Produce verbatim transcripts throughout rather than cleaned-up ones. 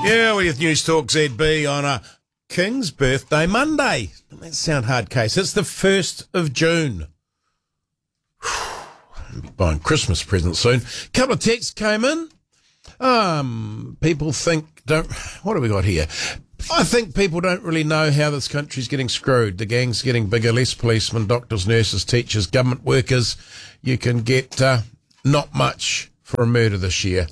Yeah, we're with News Talk Z B on a King's Birthday Monday. Doesn't that sound hard case? It's the first of June. I'll be buying Christmas presents soon. A couple of texts came in. Um, people think, don't, what have we got here? I think people don't really know how this country's getting screwed. The gang's getting bigger, less policemen, doctors, nurses, teachers, government workers. You can get uh, not much for a murder this year.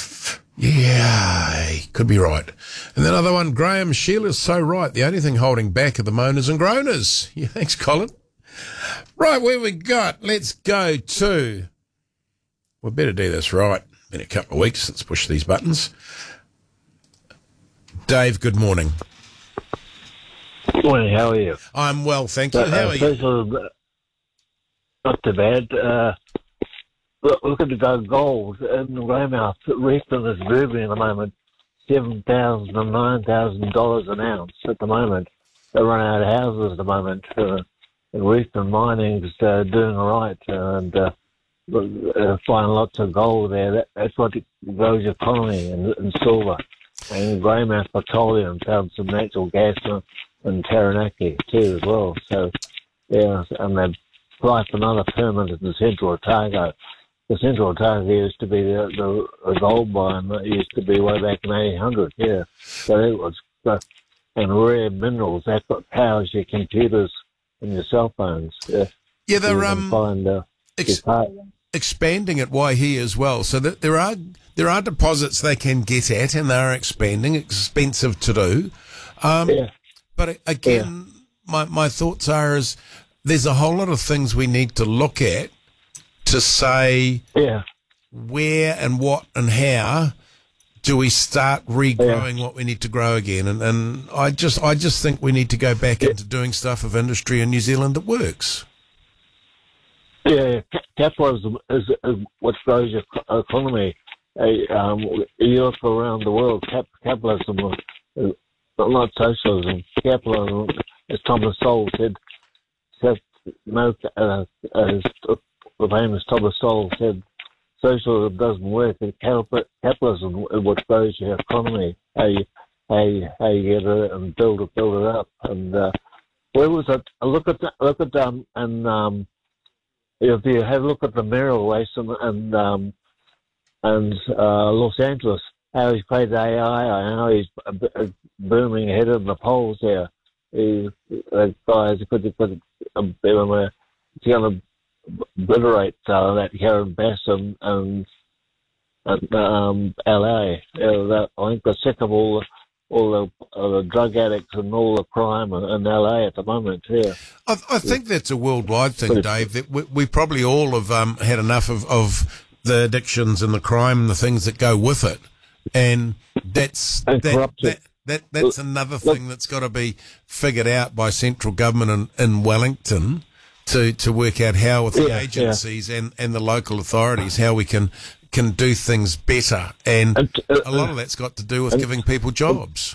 Yeah, he could be right. And then another one, Graham, Sheila's so right. The only thing holding back are the moaners and groaners. Yeah, thanks, Colin. Right, where we got? Let's go to... We better do this right. Been a couple of weeks since push these buttons. Dave, good morning. Good morning, how are you? I'm well, thank you. Uh, How are you? Of, uh, not too bad. Uh, look, look at the go gold in the Weymouth. Reston is booming at the moment. seven thousand dollars and nine thousand dollars an ounce at the moment. They run out of houses at the moment. Uh, and Reston mining is uh, doing all right. And uh, uh, finding lots of gold there. That, that's what grows your economy, and, and silver. And Weymouth Petroleum found some natural gas in, in Taranaki too as well. So, yeah, and they've applied for another permit in the Central Otago. The Central Otago used to be the, the, the gold mine that used to be way back in eighteen hundred, yeah. So it was, uh, and rare minerals, that powers your computers and your cell phones. Yeah, Yeah, they're you can um, find, uh, ex- your- expanding at Waihi as well. So that there are there are deposits they can get at, and they are expanding. Expensive to do. Um, yeah. But again, my, my thoughts are is there's a whole lot of things we need to look at to say Yeah. where and what and how do we start regrowing what we need to grow again. And, and I just I just think we need to go back into doing stuff of industry in New Zealand that works. Yeah, ca- capitalism is, is what grows your co- economy. Uh, um, you look around the world, cap- capitalism, is not socialism. Capitalism, as Thomas Sowell said, said no, uh, as the famous Thomas Sowell said, socialism doesn't work. Capital- Capitalism is what grows your economy. How you, how you, how you get it and build it, build it up. And uh, where was it? Look at the, look at um and um. If you have a look at the Merrill race and and, um, and uh, Los Angeles, how he's played A I, and how he's b- b- booming ahead of the polls there. He, that guy is could could um, going to obliterate uh, that Karen Bass and and, and um, L A. Uh, that, I think they're sick of all the all the, uh, the drug addicts and all the crime in, in L A at the moment. Yeah. I, I think that's a worldwide thing, Dave. That we, we probably all have um, had enough of, of the addictions and the crime and the things that go with it, and that's And that, corruption. that, that that's another thing that's got to be figured out by central government in, in Wellington to, to work out how with the Yeah, agencies and, and the local authorities how we can can do things better, and And, uh, a lot of that's got to do with and- giving people jobs.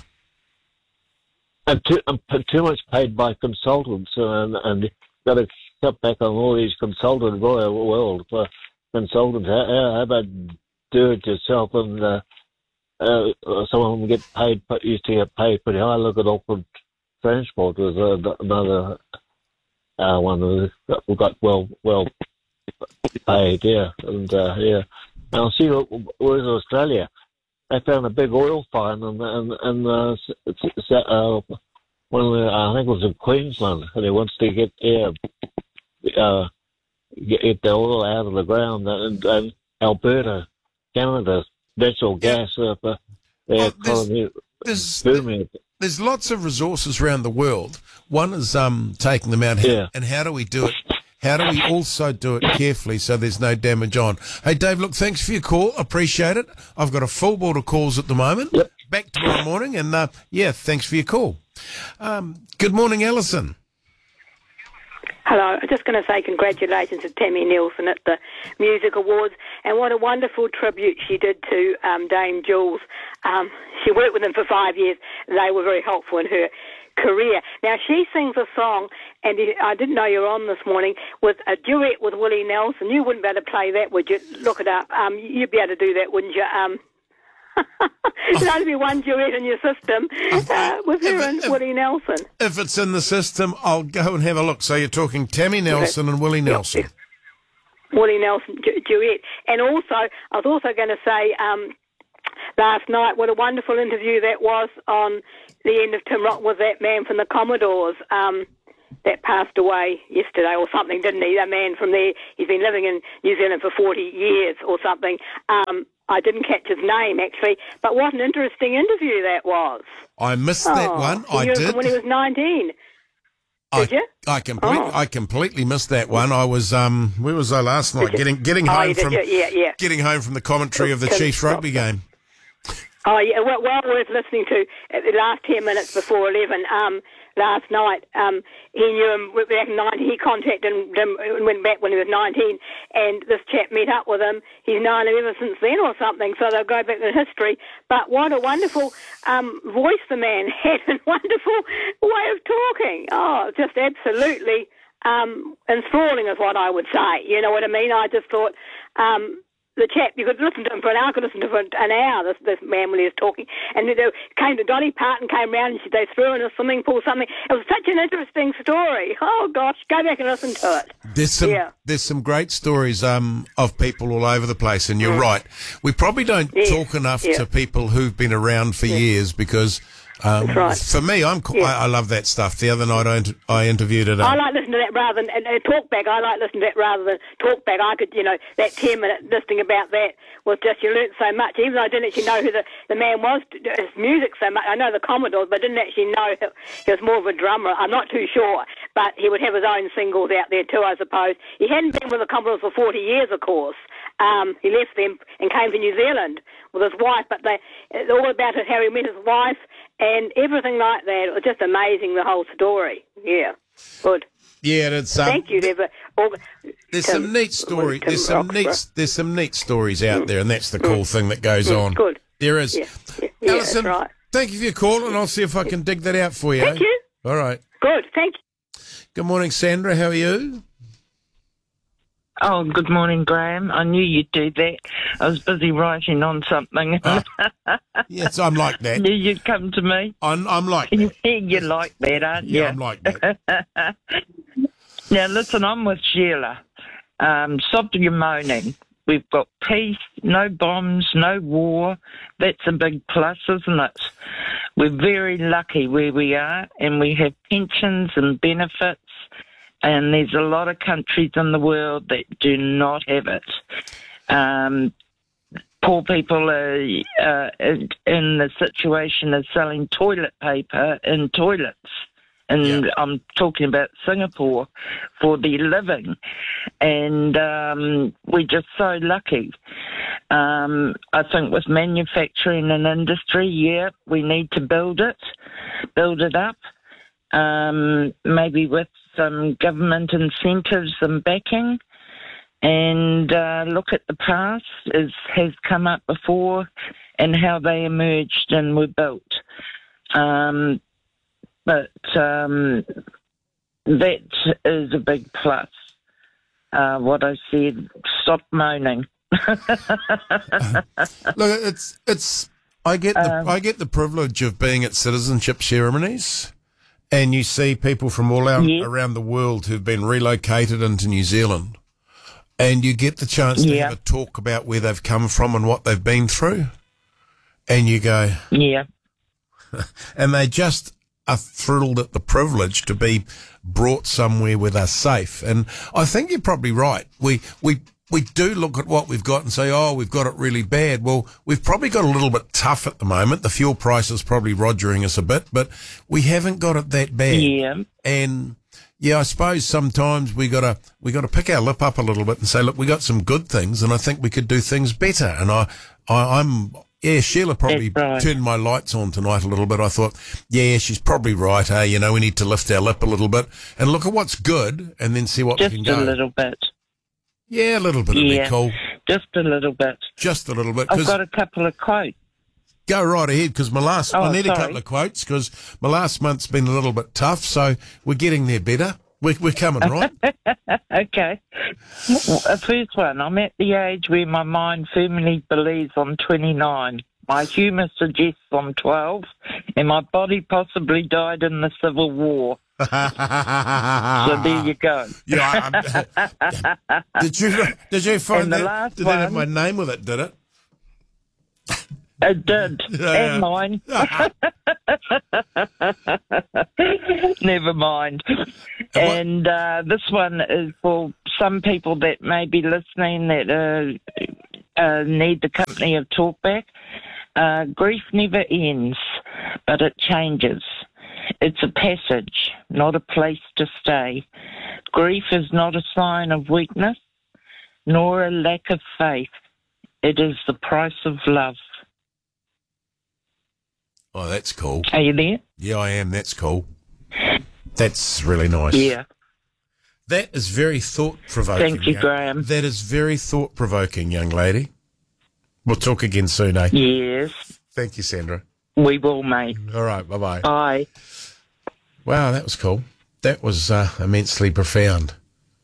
And too, and p- too much paid by consultants, and, and got to cut back on all these consultant royal world for consultants. How, how how about do it yourself? And uh, uh, some of them get paid, used to get paid pretty high. Look at Auckland Transport was uh, another uh, one who got, who got well well paid, yeah, and uh, yeah. Now see, where's Australia? They found a big oil find, and and and uh, s- s- uh, one of the, I think it was in Queensland, and he wants to get yeah, uh, get, get the oil out of the ground, and, and Alberta, Canada, natural gas, uh, uh, their Oh, there's- economy there's- booming. There's lots of resources around the world. One is um, taking them out, Yeah. and how do we do it? How do we also do it carefully so there's no damage on? Hey, Dave, look, thanks for your call. Appreciate it. I've got a full board of calls at the moment. Yep. Back tomorrow morning, and uh, yeah, thanks for your call. Um, good morning, Alison. Hello. I'm just going to say congratulations to Tammy Nielsen at the Music Awards, and what a wonderful tribute she did to um, Dame Jules. Um, she worked with them for five years. They were very helpful in her career. Now, she sings a song, and I didn't know you were on this morning, with a duet with Willie Nelson. You wouldn't be able to play that, would you? Look it up. Um, you'd be able to do that, wouldn't you? Um, There'll only be one duet in your system uh, with her If- and if- Willie Nelson. If it's in the system, I'll go and have a look. So you're talking Tammy Nelson and Willie Nelson. Yep. Willie Nelson du- duet. And also, I was also going to say, um, last night, what a wonderful interview that was on the end of Tim Rock with that man from the Commodores um, that passed away yesterday or something, didn't he? That man from there, he's been living in New Zealand for forty years or something. Um, I didn't catch his name, actually, but what an interesting interview that was. I missed that Oh, one. he I knew him did. from when he was nineteen. Did I, you? I, complete, Oh. I completely missed that one. I was, um, where was I last night? you? Getting getting Oh, home you did, from yeah, yeah, yeah. getting home from the commentary of the Tim Chiefs rugby Rock. game. Oh, yeah, well, well worth listening to at the last ten minutes before eleven um, last night. Um, he knew him back in nineteen. He contacted him and went back when he was nineteen, and this chap met up with him. He's known him ever since then or something, so they'll go back in history. But what a wonderful um, voice the man had and wonderful way of talking. Oh, just absolutely um, enthralling is what I would say. You know what I mean? I just thought... Um, the chap, you could listen to him for an hour, could listen to him for an hour, this, this man when he was talking. And they came to Dolly Parton, came round and she, they threw in a swimming pool, something. It was such an interesting story. Oh, gosh, go back and listen to it. There's some Yeah. there's some great stories um, of people all over the place, and you're Mm. right. We probably don't Yes. talk enough Yeah. to people who've been around for years because um, That's right. for me, I'm co- Yeah. I, I love that stuff. The other night I, inter- I interviewed it. I like listening to that rather than and, and talk back. I like listening to that rather than talk back. I could, you know, that ten minute listening about that was just, you learnt so much. Even though I didn't actually know who the, the man was, his music so much. I know the Commodores, but I didn't actually know he, he was more of a drummer. I'm not too sure, but he would have his own singles out there too, I suppose. He hadn't been with the Commodores for forty years, of course. Um, he left them and came to New Zealand with his wife, but they, it's all about it, how he met his wife and everything like that. It was just amazing, the whole story. Yeah, good. Yeah, it's um, Thank you, Deborah. There's Tim- some neat stories. Tim There's some neat. Roxburgh. There's some neat stories out there, and that's the cool thing that goes on. Good. There is. Yeah, yeah, yeah, Alison, that's right. thank you for your call, and I'll see if I can dig that out for you. Thank you. All right. Good, thank you. Good morning, Sandra. How are you? Oh, good morning, Graham. I knew you'd do that. I was busy writing on something. Oh, yes, I'm like that. Knew you'd come to me. I'm, I'm like that. You're like that, aren't you? Yeah, I'm like that. Now, listen, I'm with Sheila. Um, stop your moaning. We've got peace, no bombs, no war. That's a big plus, isn't it? We're very lucky where we are, and we have pensions and benefits, and there's a lot of countries in the world that do not have it. Um, poor people are uh, in the situation of selling toilet paper in toilets. And Yeah. I'm talking about Singapore for their living. And um, we're just so lucky. Um, I think with manufacturing and industry, yeah, we need to build it, build it up, um, maybe with some government incentives and backing. And uh, look at the past, as has come up before, and how they emerged and were built. Um, But um, that is a big plus. Uh, what I said, stop moaning. Look, it's it's. I get the Um, I get the privilege of being at citizenship ceremonies, and you see people from all out, Yeah. around the world who've been relocated into New Zealand, and you get the chance to Yeah. have a talk about where they've come from and what they've been through, and you go, Yeah, and they just are thrilled at the privilege to be brought somewhere where they're safe. And I think you're probably right. We we we do look at what we've got and say, oh, we've got it really bad. Well, we've probably got a little bit tough at the moment. The fuel price is probably rogering us a bit, but we haven't got it that bad. yeah, And yeah, I suppose sometimes we gotta we gotta pick our lip up a little bit and say, look, we got some good things, and I think we could do things better. And I, I I'm. Yeah, Sheila probably That's right. turned my lights on tonight a little bit. I thought, yeah, she's probably right. Hey, you know, we need to lift our lip a little bit and look at what's good, and then see what just we can a go. little bit. Yeah, a little bit would Yeah, be cool. just a little bit. Just a little bit. I've 'Cause got a couple of quotes. go right ahead, because my last, Oh, I need a sorry. couple of quotes, because my last month's been a little bit tough, so we're getting there better. We're, we're coming, right? Okay. The first one, I'm at the age where my mind firmly believes I'm twenty-nine. My humour suggests I'm twelve, and my body possibly died in the Civil War. So there you go. Yeah, um, did you did you find And the that? last Did that have one- my name with it? Did it? It did, and mine. Never mind. And uh, this one is for some people that may be listening that uh, uh, need the company of Talkback. Uh, grief never ends, but it changes. It's a passage, not a place to stay. Grief is not a sign of weakness, nor a lack of faith. It is the price of love. Oh, that's cool. Are you there? Yeah, I am. That's cool. That's really nice. Yeah. That is very thought-provoking. Thank you, young- Graham. That is very thought-provoking, young lady. We'll talk again soon, eh? Yes, Thank you, Sandra. we will, mate. All right, bye-bye. Bye. Wow, that was cool. That was uh, immensely profound.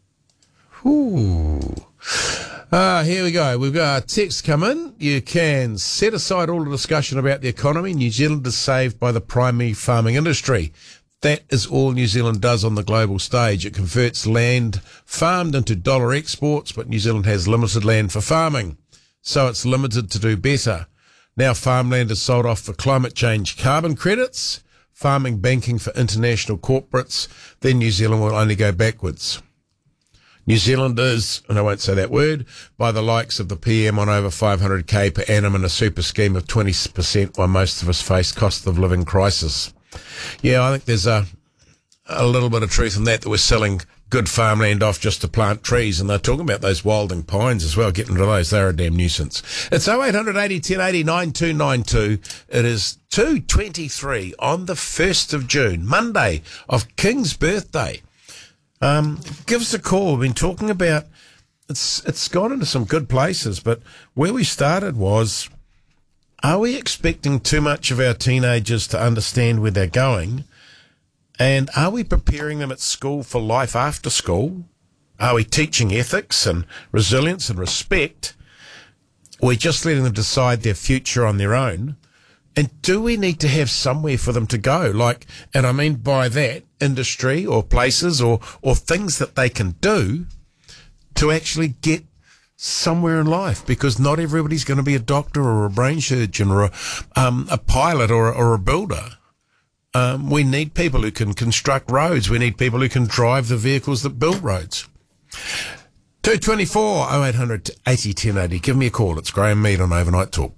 Ooh. Ah, here we go. We've got a text come in. You can set aside all the discussion about the economy. New Zealand is saved by the primary farming industry. That is all New Zealand does on the global stage. It converts land farmed into dollar exports, but New Zealand has limited land for farming, so it's limited to do better. Now farmland is sold off for climate change carbon credits, farming banking for international corporates, then New Zealand will only go backwards. New Zealand is, and I won't say that word, by the likes of the P M on over five hundred K per annum in a super scheme of twenty percent while most of us face cost of living crisis. Yeah, I think there's a a little bit of truth in that, that we're selling good farmland off just to plant trees, and they're talking about those wilding pines as well, getting rid of those. They're a damn nuisance. It's oh eight hundred eighty ten eighty nine two nine two. It is two twenty-three on the first of June, Monday of King's birthday. Um, give us a call. We've been talking about, it's it's gone into some good places, but where we started was, are we expecting too much of our teenagers to understand where they're going? And are we preparing them at school for life after school? Are we teaching ethics and resilience and respect? Or are we just letting them decide their future on their own? And do we need to have somewhere for them to go? Like, and I mean by that, industry or places or, or things that they can do to actually get somewhere in life, because not everybody's going to be a doctor or a brain surgeon or a, um, a pilot or, or a builder. Um, we need people who can construct roads. We need people who can drive the vehicles that build roads. two twenty-four, oh eight hundred eighty ten eighty. Give me a call. It's Graham Mead on Overnight Talk.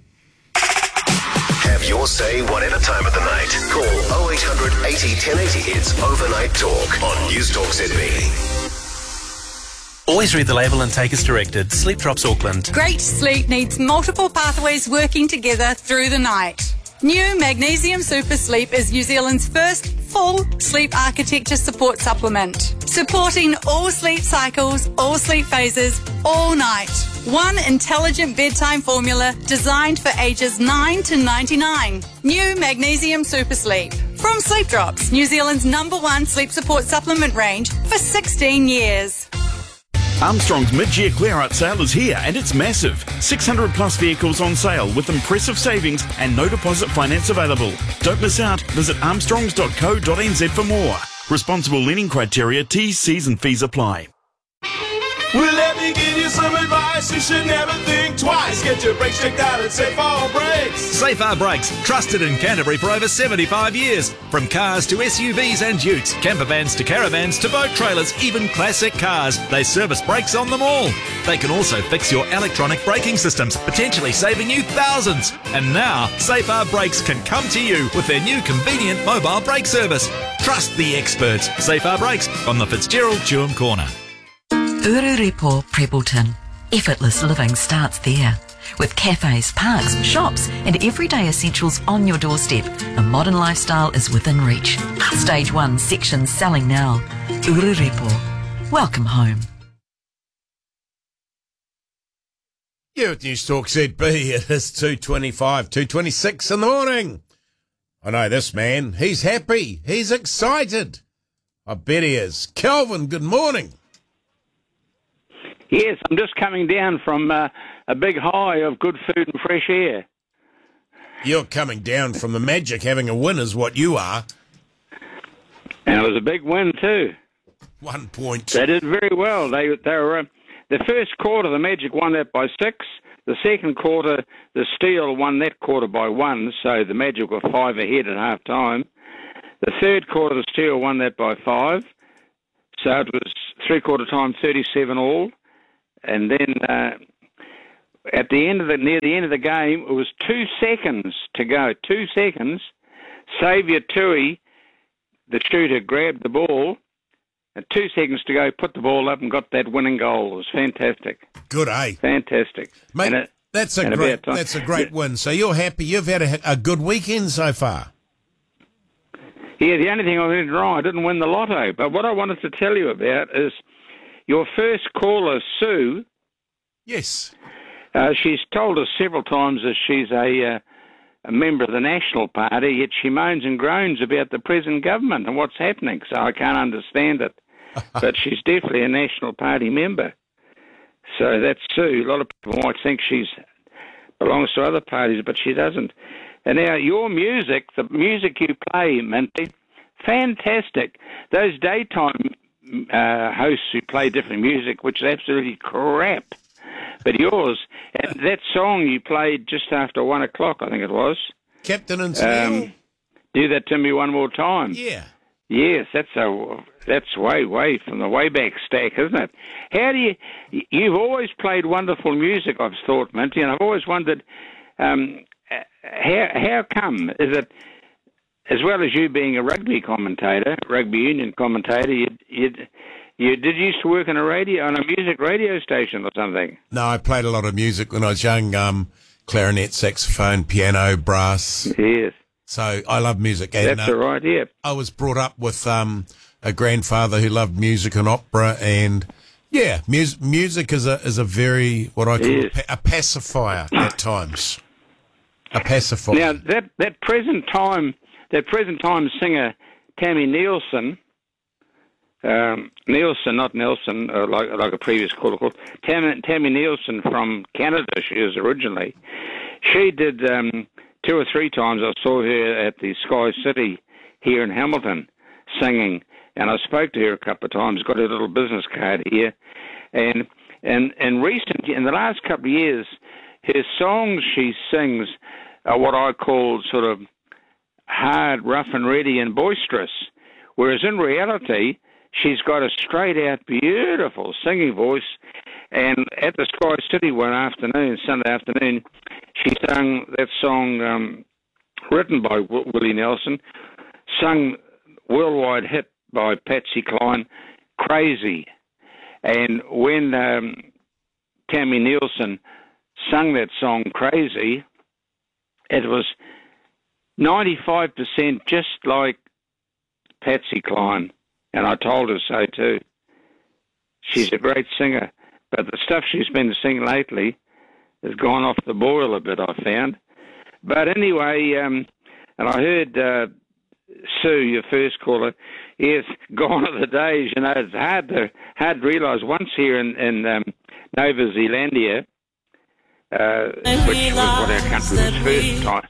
Have your say whatever time of the night. Call oh eight hundred eighty ten eighty. It's Overnight Talk on News Talk Z B. Always read the label and take as directed. Sleep Drops Auckland. Great sleep needs multiple pathways working together through the night. New Magnesium Super Sleep is New Zealand's first full sleep architecture support supplement, supporting all sleep cycles, all sleep phases, all night. One intelligent bedtime formula designed for ages nine to ninety-nine. New Magnesium Super Sleep. From Sleep Drops, New Zealand's number one sleep support supplement range for sixteen years. Armstrong's mid-year clear-out sale is here, and it's massive. six hundred plus vehicles on sale with impressive savings and no deposit finance available. Don't miss out. Visit armstrongs dot co dot n z for more. Responsible lending criteria, T's, C's and fees apply. Well, let me give you some advice. You should never think twice. Get your brakes checked out at Safe R Brakes. Safe R Brakes, trusted in Canterbury for over seventy-five years. From cars to S U Vs and utes, camper vans to caravans to boat trailers, even classic cars, they service brakes on them all. They can also fix your electronic braking systems, potentially saving you thousands. And now, Safe R Brakes can come to you with their new convenient mobile brake service. Trust the experts. Safe R Brakes on the Fitzgerald Chewham Corner. Ururepo Prebleton. Effortless living starts there. With cafes, parks, shops and everyday essentials on your doorstep, a modern lifestyle is within reach. Stage one sections selling now. Ururepo. Welcome home. Yeah, with News Talk Z B, it is two twenty-five, two twenty-six in the morning. I know this man. He's happy. He's excited. I bet he is. Kelvin, good morning. Yes, I'm just coming down from uh, a big high of good food and fresh air. You're coming down from the Magic, having a win is what you are. And it was a big win too. One point. They did very well. They they were uh, the first quarter. The Magic won that by six. The second quarter, the Steel won that quarter by one. So the Magic were five ahead at half time. The third quarter, the Steel won that by five. So it was three quarter time, thirty-seven all. And then uh, at the end of the near the end of the game, it was two seconds to go. Two seconds. Xavier Tui, the shooter, grabbed the ball. And two seconds to go, put the ball up and got that winning goal. It was fantastic. Good, eh? Fantastic. Mate, it, that's a great that's a great win. So you're happy. You've had a, a good weekend so far. Yeah, the only thing I did wrong, I didn't win the lotto. But what I wanted to tell you about is your first caller, Sue. Yes. Uh, she's told us several times that she's a... Uh, a member of the National Party, yet she moans and groans about the present government and what's happening, so I can't understand it. But she's definitely a National Party member. So that's Sue. A lot of people might think she belongs to other parties, but she doesn't. And now your music, the music you play, Minty, fantastic. Those daytime uh, hosts who play different music, which is absolutely crap. But yours, and that song you played just after one o'clock, I think it was. Captain and Steel. Um, do that to me one more time. Yeah. Yes, that's a that's way way from the way back stack, isn't it? How do you? You've always played wonderful music, I've thought, Minty, and I've always wondered um, how how come is it? As well as you being a rugby commentator, rugby union commentator, you you you did you used to work on a radio on a music radio station or something? No, I played a lot of music when I was young. Um, clarinet, saxophone, piano, brass. Yes. So I love music. And, That's uh, all right. Yeah. I was brought up with um, a grandfather who loved music and opera, and yeah, mus- music is a is a very what I call Yes. a, pa- a pacifier at times. A pacifier. Now that that present time. That present time singer, Tammy Nielsen, um, Nielsen, not Nelson, uh, like like a previous caller called, Tammy, Tammy Nielsen from Canada, she is originally. She did um, two or three times, I saw her at the Sky City here in Hamilton singing, and I spoke to her a couple of times, got her little business card here, and, and, and recent, in the last couple of years, her songs she sings are what I call sort of hard, rough and ready and boisterous, whereas in reality she's got a straight out beautiful singing voice. And at the Sky City one afternoon, Sunday afternoon, she sang that song um, written by w- Willie Nelson, sung worldwide hit by Patsy Cline, Crazy. And when um, Tammy Nielsen sung that song Crazy, it was ninety-five percent just like Patsy Cline, and I told her so too. She's a great singer, but the stuff she's been singing lately has gone off the boil a bit, I found. But anyway, um, and I heard uh, Sue, your first caller, yes, gone are the days. You know, it's hard to hard to realise. Once here in, in um, Nova Zealandia, uh, which was what our country was first time.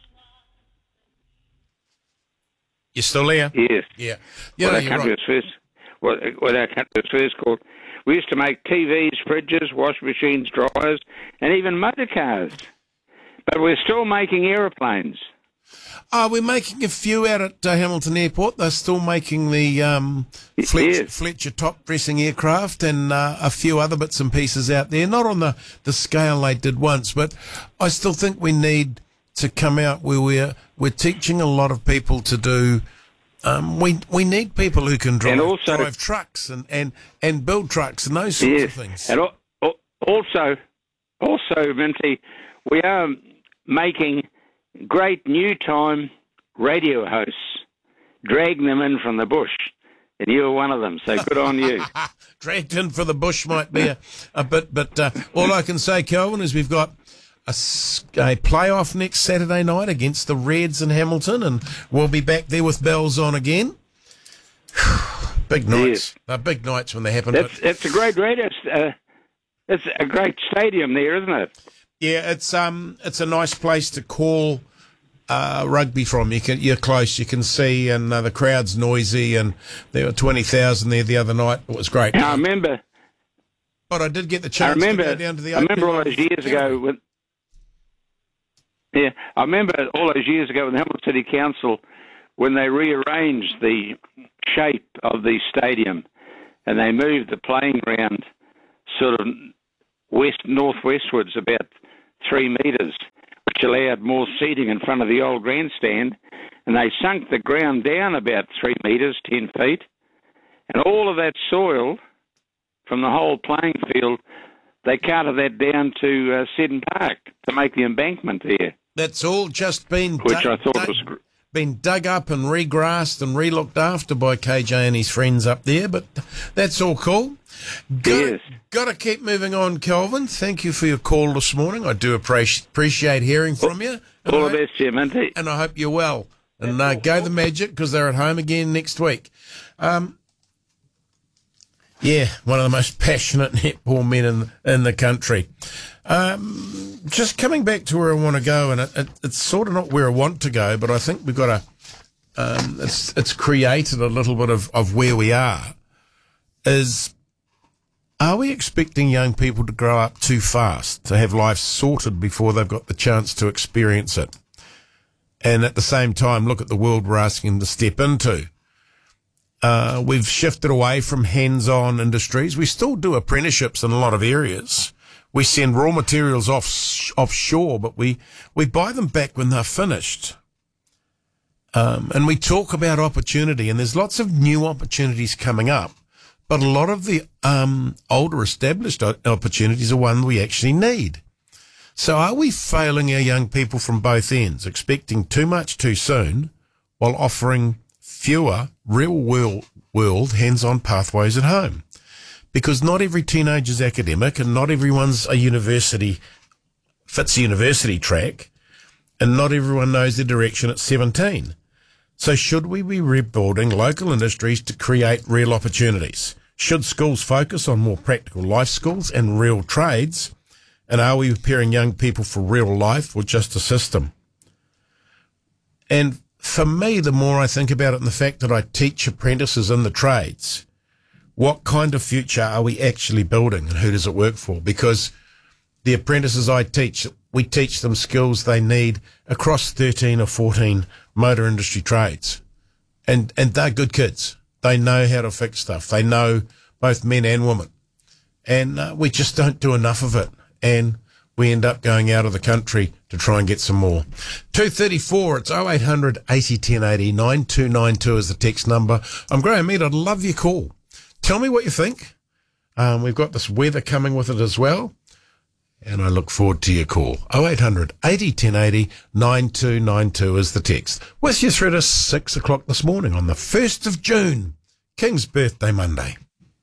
You still there? Yes. Yeah. Yeah, no, what our you're country right. was first, what, what our country was first called. We used to make T Vs, fridges, washing machines, dryers, and even motor cars. But we're still making aeroplanes. Uh, we're making a few out at uh, Hamilton Airport. They're still making the um, Fletcher, Yes. Fletcher top-dressing aircraft and uh, a few other bits and pieces out there. Not on the, the scale they did once, but I still think we need to come out where we're we're teaching a lot of people to do. Um, we we need people who can drive, And also- drive trucks and, and, and build trucks and those sorts Yes. of things. And al- al- also, also, Minty, we are making great new time radio hosts, dragging them in from the bush, and you're one of them. So good on you. Dragged in for the bush might be a, a bit, but uh, all I can say, Kelvin, is we've got a, s- a playoff next Saturday night against the Reds in Hamilton, and we'll be back there with bells on again. Big nights. They're big nights when they happen. That's but it's a great radio. Uh, it's a great stadium there, isn't it? yeah, it's um, it's a nice place to call uh, rugby from. You can, you're close, you can see, and uh, the crowd's noisy, and there were twenty thousand there the other night. It was great. I remember. But I did get the chance I remember, to go down to the I remember all those years ago when, yeah, I remember all those years ago with the Hamilton City Council when they rearranged the shape of the stadium and they moved the playing ground sort of west northwestwards about three metres, which allowed more seating in front of the old grandstand, and they sunk the ground down about three metres, ten feet, and all of that soil from the whole playing field, they carted that down to uh, Seddon Park to make the embankment there. That's all just been which dug, I thought dug, was gr- been dug up and regrassed and re-looked after by K J and his friends up there, but that's all cool. Got, yes. Got to keep moving on, Kelvin. Thank you for your call this morning. I do appreciate appreciate hearing from you. And all I, the best, Jim. And I hope you're well. And uh, go the Magic, because they're at home again next week. Um, yeah, one of the most passionate netball men in, in the country. Um, just coming back to where I want to go, and it, it, it's sort of not where I want to go, but I think we've got to, um, it's, it's created a little bit of, of where we are, is, are we expecting young people to grow up too fast, to have life sorted before they've got the chance to experience it? And at the same time, look at the world we're asking them to step into. Uh, we've shifted away from hands-on industries. We still do apprenticeships in a lot of areas. We send raw materials off offshore, but we, we buy them back when they're finished. Um, and we talk about opportunity, and there's lots of new opportunities coming up, but a lot of the um, older established opportunities are one we actually need. So are we failing our young people from both ends, expecting too much too soon while offering fewer real-world world hands-on pathways at home? Because not every teenager's academic and not everyone's a university, fits a university track, and not everyone knows their direction at seventeen. So should we be rebuilding local industries to create real opportunities? Should schools focus on more practical life skills and real trades? And are we preparing young people for real life or just a system? And for me, the more I think about it and the fact that I teach apprentices in the trades, what kind of future are we actually building and who does it work for? Because the apprentices I teach, we teach them skills they need across thirteen or fourteen motor industry trades. And, and they're good kids. They know how to fix stuff. They know both men and women. And uh, we just don't do enough of it. And we end up going out of the country to try and get some more. two thirty-four, it's oh eight hundred eighty ten eighty, nine two nine two is the text number. I'm Graham Mead, I'd love your call. Tell me what you think. Um, we've got this weather coming with it as well. And I look forward to your call. oh eight hundred eighty ten eighty, nine two nine two is the text. With you through to six o'clock this morning on the first of June, King's Birthday Monday.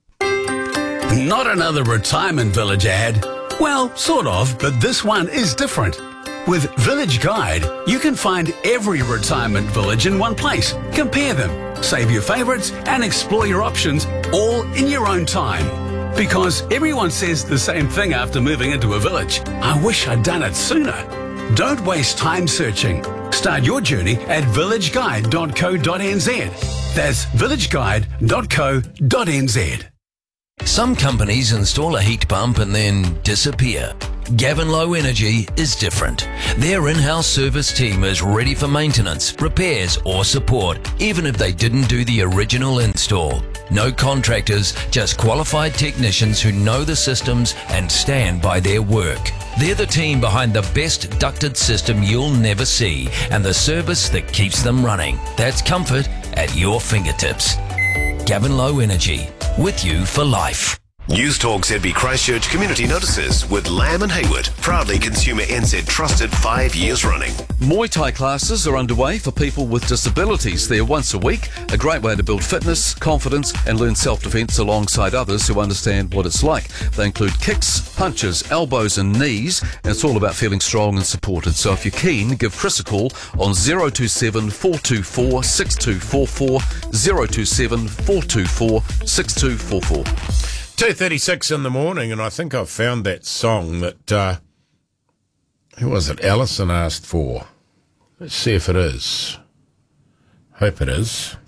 Not another retirement village ad. Well, sort of, but this one is different. With Village Guide, you can find every retirement village in one place. Compare them, save your favourites, and explore your options all in your own time. Because everyone says the same thing after moving into a village. I wish I'd done it sooner. Don't waste time searching. Start your journey at village guide dot co dot n z. That's village guide dot co dot n z. Some companies install a heat pump and then disappear. Gavin Low Energy is different. Their in-house service team is ready for maintenance, repairs or support, even if they didn't do the original install. No contractors, just qualified technicians who know the systems and stand by their work. They're the team behind the best ducted system you'll never see and the service that keeps them running. That's comfort at your fingertips. Gavin Low Energy, with you for life. News Talk Z B Christchurch Community Notices with Lamb and Hayward, proudly Consumer N Z trusted five years running. Muay Thai classes are underway for people with disabilities. They're once a week, a great way to build fitness, confidence and learn self-defense alongside others who understand what it's like. They include kicks, punches, elbows and knees, and it's all about feeling strong and supported. So if you're keen, give Chris a call on zero two seven, four two four, six two four four, zero two seven, four two four, six two four four. two thirty-six in the morning, and I think I've found that song that, uh, who was it, Alison asked for. Let's see if it is. Hope it is.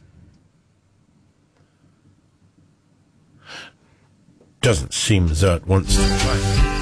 Doesn't seem as though it wants to play.